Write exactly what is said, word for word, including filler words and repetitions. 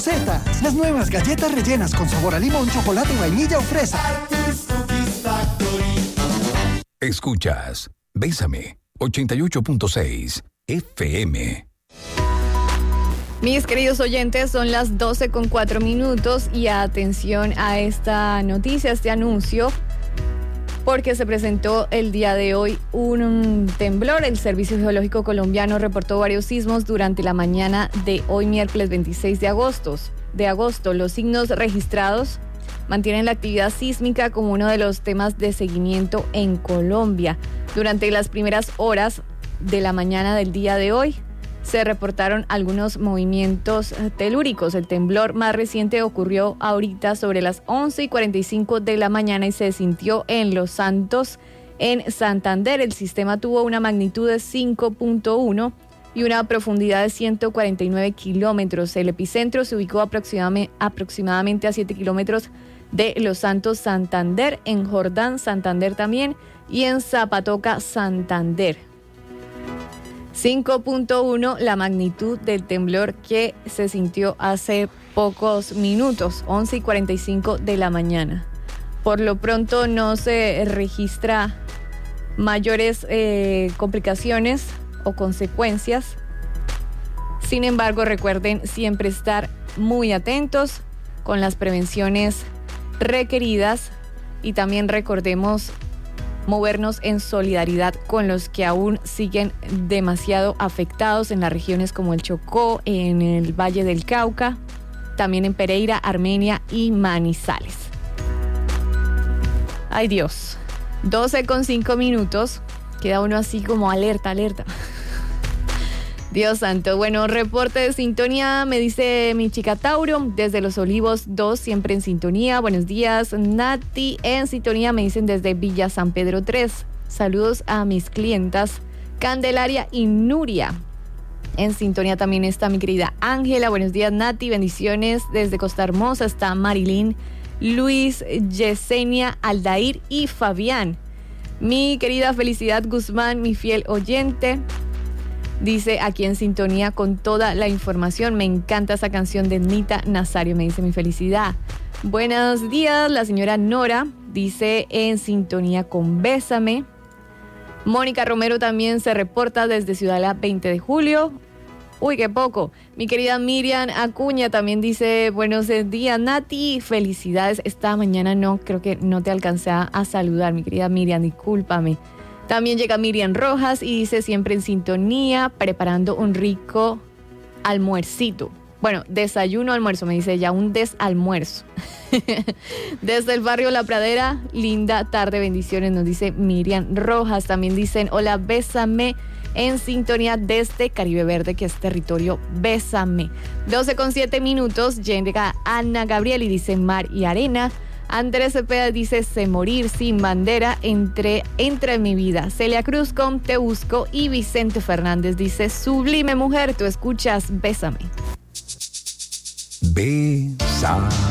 Rosetas, las nuevas galletas rellenas con sabor a limón, chocolate, vainilla o fresa. Escuchas Bésame ochenta y ocho punto seis F M. Mis queridos oyentes, son las doce con cuatro minutos y atención a esta noticia, este anuncio, porque se presentó el día de hoy un temblor. El Servicio Geológico Colombiano reportó varios sismos durante la mañana de hoy, miércoles veintiséis de agosto. De agosto, los signos registrados mantienen la actividad sísmica como uno de los temas de seguimiento en Colombia. Durante las primeras horas de la mañana del día de hoy, se reportaron algunos movimientos telúricos. El temblor más reciente ocurrió ahorita sobre las once y cuarenta y cinco de la mañana y se sintió en Los Santos, en Santander. El sistema tuvo una magnitud de cinco punto uno y una profundidad de ciento cuarenta y nueve kilómetros. El epicentro se ubicó aproximadamente, aproximadamente a siete kilómetros de Los Santos, Santander, en Jordán, Santander también, y en Zapatoca, Santander. cinco punto uno la magnitud del temblor que se sintió hace pocos minutos, once y cuarenta y cinco de la mañana. Por lo pronto no se registra mayores eh, complicaciones o consecuencias. Sin embargo, recuerden siempre estar muy atentos con las prevenciones requeridas y también recordemos movernos en solidaridad con los que aún siguen demasiado afectados en las regiones como el Chocó, en el Valle del Cauca, también en Pereira, Armenia y Manizales. Ay Dios, doce con cinco minutos, queda uno así como alerta, alerta. Dios santo. Bueno, reporte de sintonía, me dice mi chica Tauro, desde Los Olivos dos, siempre en sintonía. Buenos días, Nati, en sintonía, me dicen desde Villa San Pedro tres. Saludos a mis clientas Candelaria y Nuria. En sintonía también está mi querida Ángela. Buenos días, Nati, bendiciones. Desde Costa Hermosa está Marilyn, Luis, Yesenia, Aldair y Fabián. Mi querida Felicidad Guzmán, mi fiel oyente, dice aquí en sintonía con toda la información. Me encanta esa canción de Nita Nazario, me dice mi Felicidad. Buenos días, la señora Nora dice en sintonía con Bésame. Mónica Romero también se reporta desde Ciudadela veinte de julio. Uy, qué poco. Mi querida Miriam Acuña también dice buenos días, Nati, felicidades. Esta mañana no, creo que no te alcancé a saludar, mi querida Miriam, discúlpame. También llega Miriam Rojas y dice siempre en sintonía, preparando un rico almuercito. Bueno, desayuno, almuerzo, me dice ella, un desalmuerzo. Desde el barrio La Pradera, linda tarde, bendiciones, nos dice Miriam Rojas. También dicen, hola, bésame, en sintonía desde Caribe Verde, que es territorio Bésame. doce con siete minutos, llega Ana Gabriel y dice mar y arena. Andrés Cepeda dice sé morir sin bandera, entre, entre en mi vida. Celia Cruz con Te Busco y Vicente Fernández dice sublime mujer, tú escuchas Bésame. Bésame.